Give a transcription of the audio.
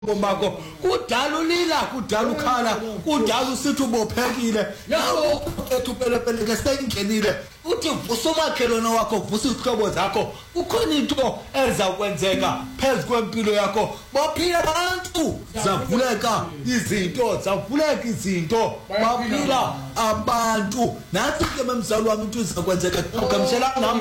Bakho kudala ulila kudala ukhala kudala usithi ubophekile nawo ethu pelepele ke seyingenile uthi usomakhelwane wakho vusa izihlobo zakho ukhona into eza kwenzeka phezulu kwempilo yakho baphila abantu zavuleka izinto baphila abantu nathi ke bemzalo wami into izakwenzeka ngamshelana